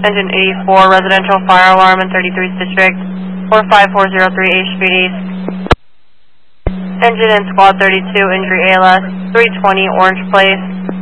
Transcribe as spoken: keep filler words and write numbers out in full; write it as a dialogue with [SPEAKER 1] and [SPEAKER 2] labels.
[SPEAKER 1] Engine eighty-four, residential fire alarm in thirty-third District, four five four zero three H Street East. Engine in Squad thirty-two, injury A L S, three twenty Orange Place.